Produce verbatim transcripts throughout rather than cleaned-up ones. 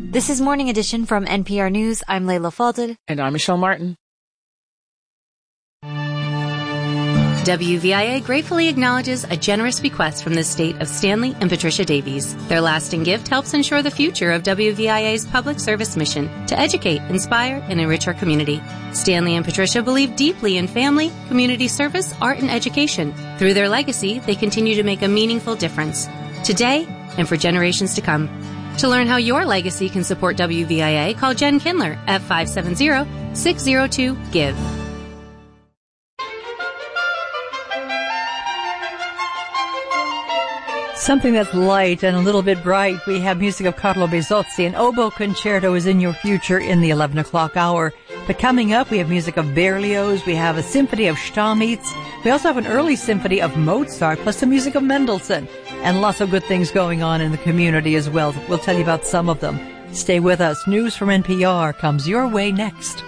This is Morning Edition from N P R News. I'm Layla Falded. And I'm Michelle Martin. W V I A gratefully acknowledges a generous bequest from the estate of Stanley and Patricia Davies. Their lasting gift helps ensure the future of W V I A's public service mission to educate, inspire, and enrich our community. Stanley and Patricia believe deeply in family, community service, art, and education. Through their legacy, they continue to make a meaningful difference, today and for generations to come. To learn how your legacy can support W V I A, call Jen Kindler at five seven zero, six zero two, GIVE. Something that's light and a little bit bright. We have music of Carlo Bezzozzi. An oboe concerto is in your future in the eleven o'clock hour. But coming up, we have music of Berlioz. We have a symphony of Steinmetz. We also have an early symphony of Mozart, plus some music of Mendelssohn. And lots of good things going on in the community as well. We'll tell you about some of them. Stay with us. News from N P R comes your way next.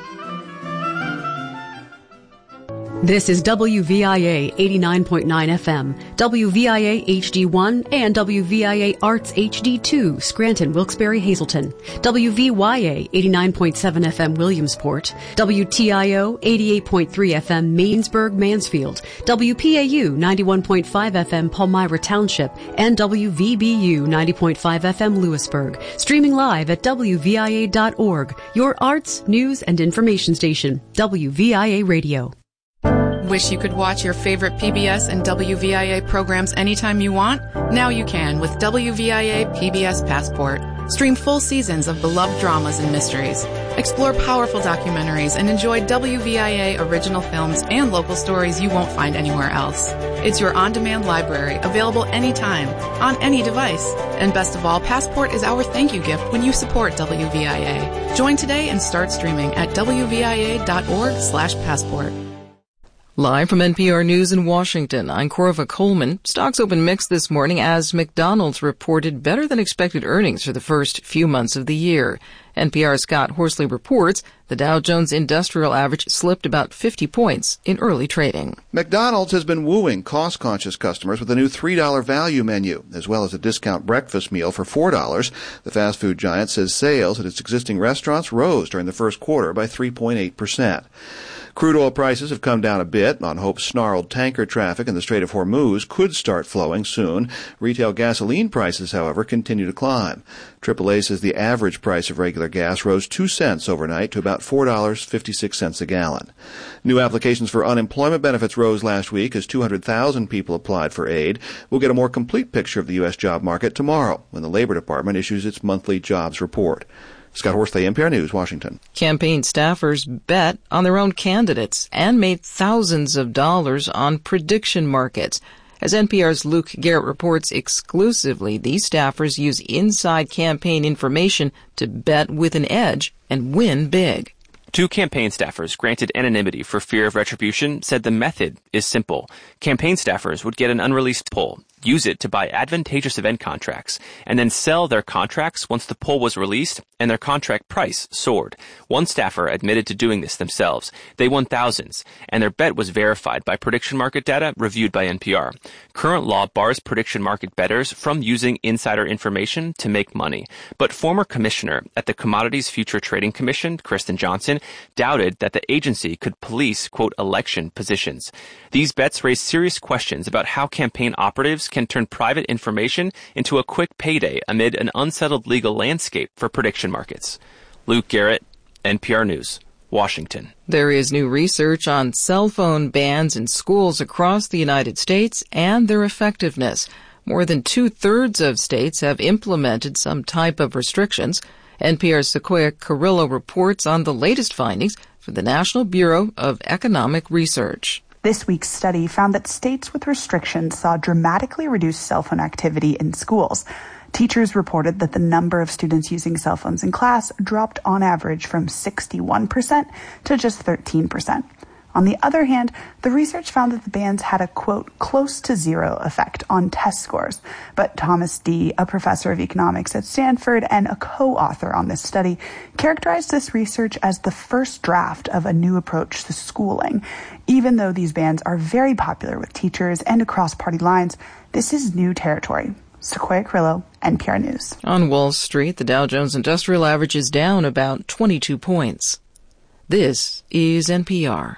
This is W V I A eighty-nine point nine F M, W V I A H D one, and W V I A Arts H D two, Scranton, Wilkes-Barre, Hazleton, W V Y A eighty-nine point seven F M, Williamsport, W T I O eighty-eight point three F M, Mainsburg, Mansfield, W P A U ninety-one point five F M, Palmyra Township, and W V B U ninety point five F M, Lewisburg. Streaming live at W V I A dot org, your arts, news, and information station, W V I A Radio. Wish you could watch your favorite P B S and W V I A programs anytime you want? Now you can with W V I A P B S Passport. Stream full seasons of beloved dramas and mysteries. Explore powerful documentaries and enjoy W V I A original films and local stories you won't find anywhere else. It's your on-demand library, available anytime, on any device. And best of all, Passport is our thank you gift when you support W V I A. Join today and start streaming at W V I A dot org slash passport. Live from N P R News in Washington, I'm Corva Coleman. Stocks opened mixed this morning as McDonald's reported better than expected earnings for the first few months of the year. N P R's Scott Horsley reports the Dow Jones Industrial Average slipped about fifty points in early trading. McDonald's has been wooing cost-conscious customers with a new three dollar value menu, as well as a discount breakfast meal for four dollars. The fast food giant says sales at its existing restaurants rose during the first quarter by three point eight percent. Crude oil prices have come down a bit on hope snarled tanker traffic in the Strait of Hormuz could start flowing soon. Retail gasoline prices, however, continue to climb. triple A says the average price of regular gas rose two cents overnight to about four dollars and fifty-six cents a gallon. New applications for unemployment benefits rose last week as two hundred thousand people applied for aid. We'll get a more complete picture of the U S job market tomorrow when the Labor Department issues its monthly jobs report. Scott Horsley, N P R News, Washington. Campaign staffers bet on their own candidates and made thousands of dollars on prediction markets. As N P R's Luke Garrett reports exclusively, these staffers use inside campaign information to bet with an edge and win big. Two campaign staffers granted anonymity for fear of retribution said the method is simple. Campaign staffers would get an unreleased poll, use it to buy advantageous event contracts, and then sell their contracts once the poll was released and their contract price soared. One staffer admitted to doing this themselves. They won thousands, and their bet was verified by prediction market data reviewed by N P R. Current law bars prediction market bettors from using insider information to make money. But former commissioner at the Commodities Future Trading Commission, Kristen Johnson, doubted that the agency could police, quote, election positions. These bets raise serious questions about how campaign operatives can turn private information into a quick payday amid an unsettled legal landscape for prediction markets. Luke Garrett, N P R News, Washington. There is new research on cell phone bans in schools across the United States and their effectiveness. More than two-thirds of states have implemented some type of restrictions. N P R's Sequoia Carrillo reports on the latest findings for the National Bureau of Economic Research. This week's study found that states with restrictions saw dramatically reduced cell phone activity in schools. Teachers reported that the number of students using cell phones in class dropped on average from sixty-one percent to just thirteen percent. On the other hand, the research found that the bans had a, quote, close to zero effect on test scores. But Thomas Dee, a professor of economics at Stanford and a co-author on this study, characterized this research as the first draft of a new approach to schooling. Even though these bans are very popular with teachers and across party lines, this is new territory. Sequoia Carrillo, N P R News. On Wall Street, the Dow Jones Industrial Average is down about twenty-two points. This is N P R.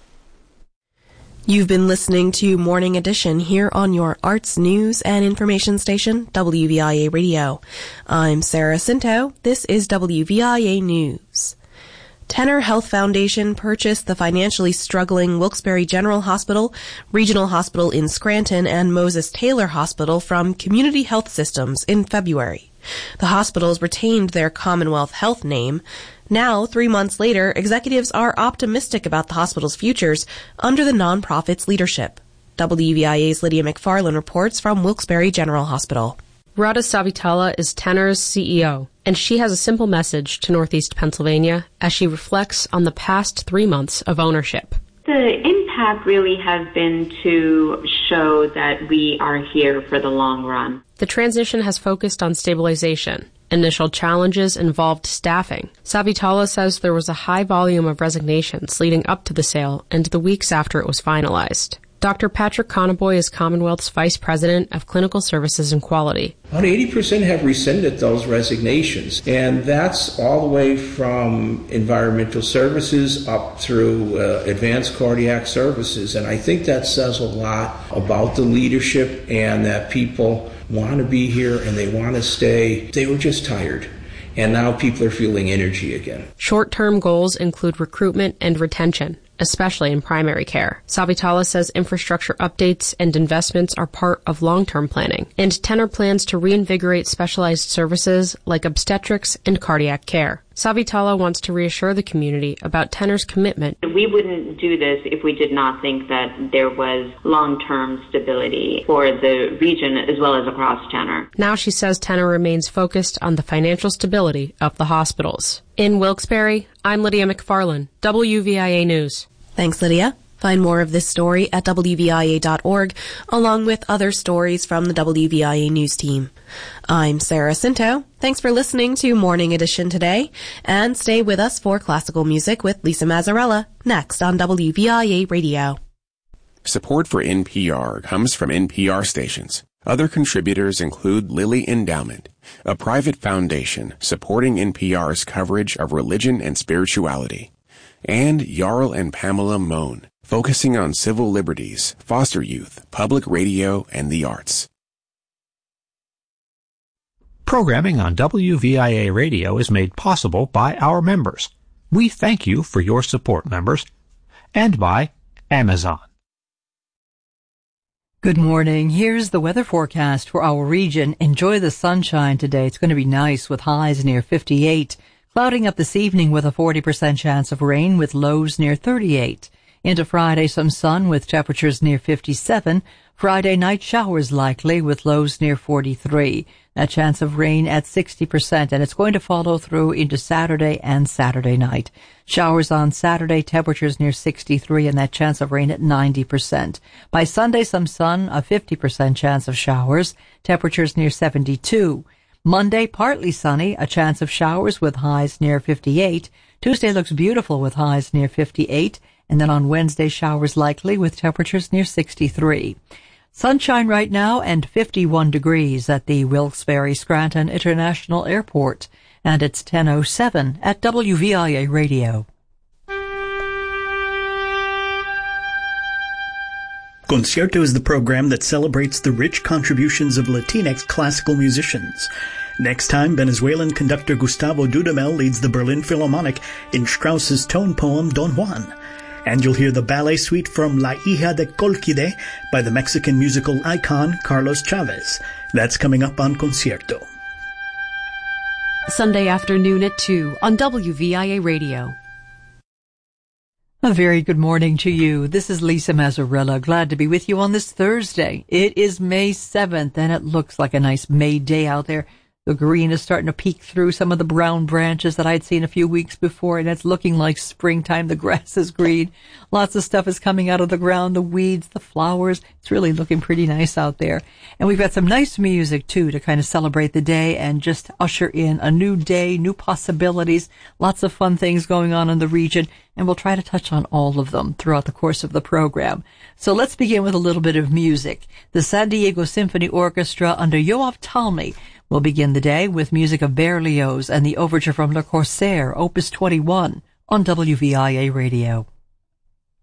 You've been listening to Morning Edition here on your arts, news, and information station, W V I A Radio. I'm Sarah Cinto. This is W V I A News. Tenor Health Foundation purchased the financially struggling Wilkes-Barre General Hospital, Regional Hospital in Scranton, and Moses Taylor Hospital from Community Health Systems in February. The hospitals retained their Commonwealth Health name. Now, three months later, executives are optimistic about the hospital's futures under the nonprofit's leadership. W V I A's Lydia McFarlane reports from Wilkes-Barre General Hospital. Radha Savitala is Tenor's C E O, and she has a simple message to Northeast Pennsylvania as she reflects on the past three months of ownership. The impact really has been to show that we are here for the long run. The transition has focused on stabilization. Initial challenges involved staffing. Savitala says there was a high volume of resignations leading up to the sale and the weeks after it was finalized. Doctor Patrick Conaboy is Commonwealth's Vice President of Clinical Services and Quality. About eighty percent have rescinded those resignations, and that's all the way from environmental services up through uh, advanced cardiac services. And I think that says a lot about the leadership and that people want to be here and they want to stay. They were just tired. And now people are feeling energy again. Short-term goals include recruitment and retention, especially in primary care. Savitala says infrastructure updates and investments are part of long-term planning, and Tenor plans to reinvigorate specialized services like obstetrics and cardiac care. Savitala wants to reassure the community about Tenor's commitment. We wouldn't do this if we did not think that there was long-term stability for the region as well as across Tenor. Now she says Tenor remains focused on the financial stability of the hospitals. In Wilkes-Barre, I'm Lydia McFarlane, W V I A News. Thanks, Lydia. Find more of this story at W V I A dot org, along with other stories from the W V I A News team. I'm Sarah Cinto. Thanks for listening to Morning Edition today, and stay with us for classical music with Lisa Mazzarella, next on W V I A Radio. Support for N P R comes from N P R stations. Other contributors include Lilly Endowment, a private foundation supporting N P R's coverage of religion and spirituality, and Jarl and Pamela Mohn, focusing on civil liberties, foster youth, public radio, and the arts. Programming on W V I A Radio is made possible by our members. We thank you for your support, members, and by Amazon. Good morning. Here's the weather forecast for our region. Enjoy the sunshine today. It's going to be nice with highs near fifty-eight. Clouding up this evening with a forty percent chance of rain with lows near thirty-eight. Into Friday, some sun with temperatures near fifty-seven. Friday night showers likely with lows near forty-three. That chance of rain at sixty percent, and it's going to follow through into Saturday and Saturday night. Showers on Saturday, temperatures near sixty-three, and that chance of rain at ninety percent. By Sunday, some sun, a fifty percent chance of showers, temperatures near seventy-two. Monday, partly sunny, a chance of showers with highs near fifty-eight. Tuesday looks beautiful with highs near fifty-eight. And then on Wednesday, showers likely with temperatures near sixty-three. Sunshine right now and fifty-one degrees at the Wilkes-Barre Scranton International Airport. And it's ten oh seven at W V I A Radio. Concierto is the program that celebrates the rich contributions of Latinx classical musicians. Next time, Venezuelan conductor Gustavo Dudamel leads the Berlin Philharmonic in Strauss's tone poem Don Juan. And you'll hear the ballet suite from La Hija de Colquide by the Mexican musical icon Carlos Chavez. That's coming up on Concierto. Sunday afternoon at two on W V I A Radio. A very good morning to you. This is Lisa Mazzarella. Glad to be with you on this Thursday. It is May seventh, and it looks like a nice May day out there. The green is starting to peek through some of the brown branches that I'd seen a few weeks before, and it's looking like springtime. The grass is green. Lots of stuff is coming out of the ground, the weeds, the flowers. It's really looking pretty nice out there. And we've got some nice music, too, to kind of celebrate the day and just usher in a new day, new possibilities, lots of fun things going on in the region, and we'll try to touch on all of them throughout the course of the program. So let's begin with a little bit of music. The San Diego Symphony Orchestra under Yoav Talmy We'll begin the day with music of Berlioz and the overture from Le Corsaire, Opus twenty-one, on W V I A Radio.